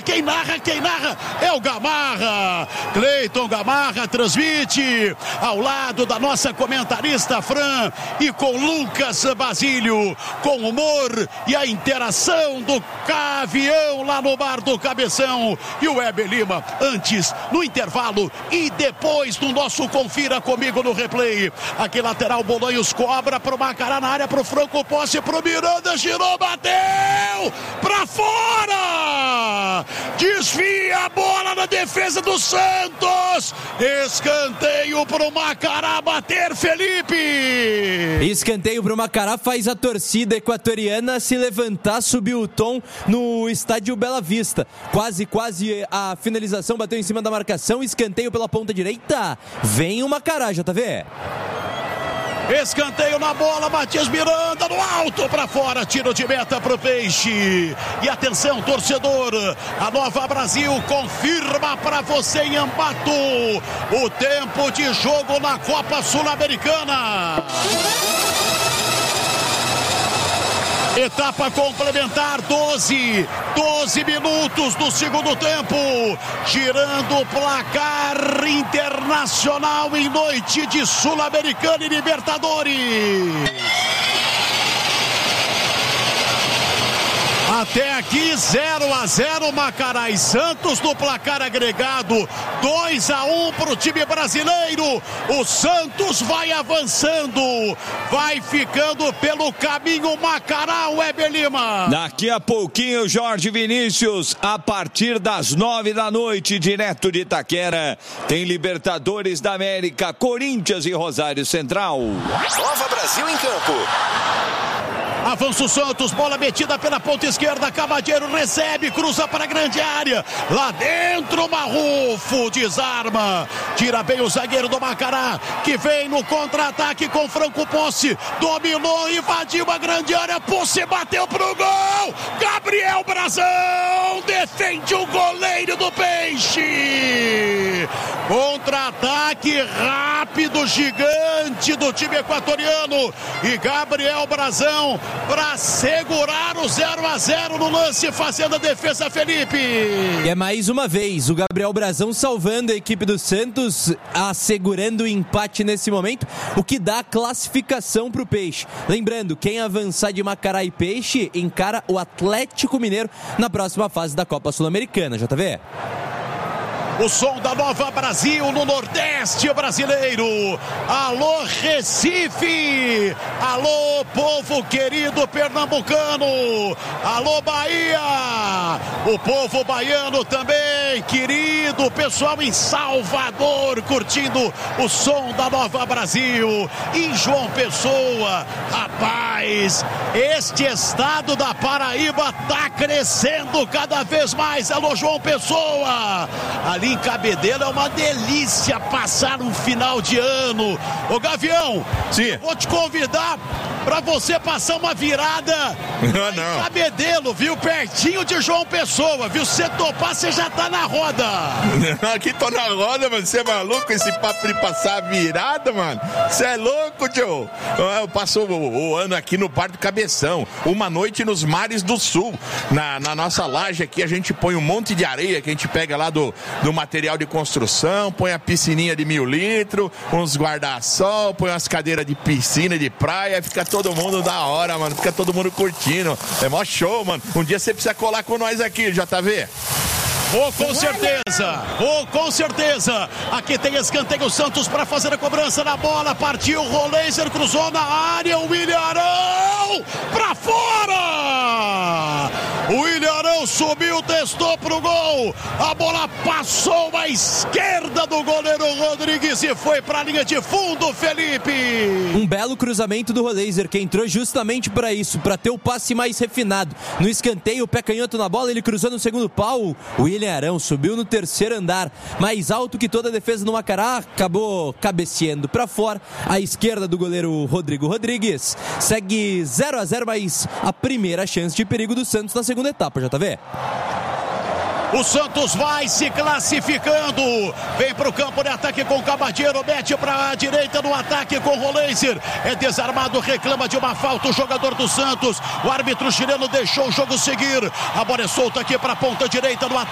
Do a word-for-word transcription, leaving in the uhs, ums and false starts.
quem narra, quem narra é o Gamarra. Cleiton Gamarra transmite ao lado da nossa comentarista Fran e com Lucas Basílio, com humor e a interação do Cavião lá no bar do Cabeção e o Weber Lima antes, no intervalo e depois do nosso Confira Comigo no replay. Aqui lateral, Bolanhos cobra pro Macará na área, pro Franco Posse, pro Miranda, girou, bateu pra fora, desvia a bola na defesa do Santos, escanteio pro Macará bater, Felipe. Escanteio pro Macará faz a torcida equatoriana se levantar, subir o tom no estádio Bela Vista. Quase, quase a finalização, bateu em cima da marcação, escanteio pela ponta direita, vem o Macará, J V. Escanteio na bola, Matias Miranda no alto para fora, tiro de meta pro Peixe. E atenção, torcedor, a Nova Brasil confirma para você em Ambato o tempo de jogo na Copa Sul-Americana. Etapa complementar, doze, doze minutos do segundo tempo, girando o placar internacional em noite de Sul-Americana e Libertadores. Até aqui zero a zero, Macará e Santos no placar agregado, dois a um para o time brasileiro. O Santos vai avançando, vai ficando pelo caminho Macará, Weber Lima. Daqui a pouquinho, Jorge Vinícius, a partir das nove da noite, direto de Itaquera, tem Libertadores da América, Corinthians e Rosário Central. Nova Brasil em campo. Avança o Santos, bola metida pela ponta esquerda, Cavadeiro recebe, cruza para a grande área, lá dentro Marrufo desarma, tira bem o zagueiro do Macará, que vem no contra-ataque com Franco Posse, dominou, invadiu a grande área, Posse bateu pro gol, Gabriel Brazão defende o goleiro do Peixe, contra-ataque rápido, gigante do time equatoriano, e Gabriel Brazão para segurar o zero a zero no lance, fazendo a defesa, Felipe. E é mais uma vez o Gabriel Brazão salvando a equipe do Santos, assegurando o empate nesse momento, o que dá classificação para o Peixe. Lembrando, quem avançar de Macará e Peixe encara o Atlético Mineiro na próxima fase da Copa Sul-Americana, J V. O som da Nova Brasil no Nordeste brasileiro. Alô, Recife. Alô, povo querido pernambucano. Alô, Bahia. O povo baiano também, querido. Pessoal em Salvador, curtindo o som da Nova Brasil. Em João Pessoa, rapaz, este estado da Paraíba tá crescendo cada vez mais. Alô, João Pessoa. Ali em Cabedelo é uma delícia passar um final de ano. Ô Gavião, sim, vou te convidar para você passar uma virada não, não. em Cabedelo, viu? Pertinho de João Pessoa, viu? Se você topar, você já tá na roda. Aqui tô na roda, mano. Você é maluco? Esse papo de passar a virada, mano. Você é louco, tio. Eu passo o, o ano aqui no Bar do Cabeção. Uma noite nos mares do sul. Na, na nossa laje aqui, a gente põe um monte de areia que a gente pega lá do, do material de construção, põe a piscininha de mil litros, uns guarda-sol, põe umas cadeiras de piscina, de praia, fica todo mundo da hora, mano. Fica todo mundo curtindo. É mó show, mano. Um dia você precisa colar com nós aqui, J V. Vou com certeza, vou com certeza. Aqui tem escanteio, Santos para fazer a cobrança na bola. Partiu, Roleiser cruzou na área. O William Arão para fora. O William Arão subiu, testou pro gol. A bola passou à esquerda do goleiro Rodrigues e foi para a linha de fundo, Felipe. Um belo cruzamento do Roleiser, que entrou justamente para isso, para ter o passe mais refinado. No escanteio, o pé canhoto na bola, ele cruzou no segundo pau. O William Arão subiu no terceiro andar, mais alto que toda a defesa do Macará, acabou cabeceando para fora, à esquerda do goleiro Rodrigo Rodrigues. Segue zero a zero, mas a primeira chance de perigo do Santos na segunda etapa, J V. O Santos vai se classificando. Vem para o campo de ataque com o Cavadeiro. Mete para a direita no ataque com o Roleiser. É desarmado, reclama de uma falta o jogador do Santos. O árbitro chileno deixou o jogo seguir. A bola é solta aqui para a ponta direita no ataque.